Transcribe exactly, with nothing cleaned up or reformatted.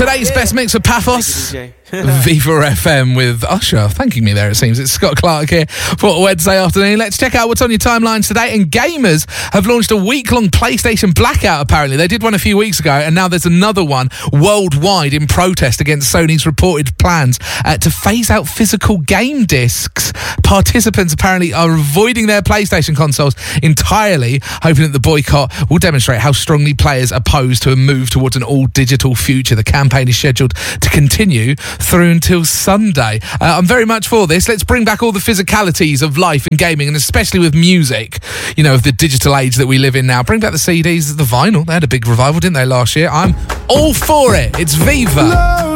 Today's Yeah. best mix of Paphos. Thank you, Viva F M with Usher thanking me there, it seems. It's Scott Clark here for Wednesday afternoon. Let's check out what's on your timelines today. And gamers have launched a week-long PlayStation blackout, apparently. They did one a few weeks ago, and now there's another one worldwide in protest against Sony's reported plans uh, to phase out physical game discs. Participants apparently are avoiding their PlayStation consoles entirely, hoping that the boycott will demonstrate how strongly players oppose to a move towards an all-digital future. The campaign is scheduled to continue through until Sunday. Uh, I'm very much for this. Let's bring back all the physicalities of life and gaming, and especially with music, you know, of the digital age that we live in now. Bring back the C Ds, the vinyl. They had a big revival, didn't they, last year? I'm all for it. It's Viva.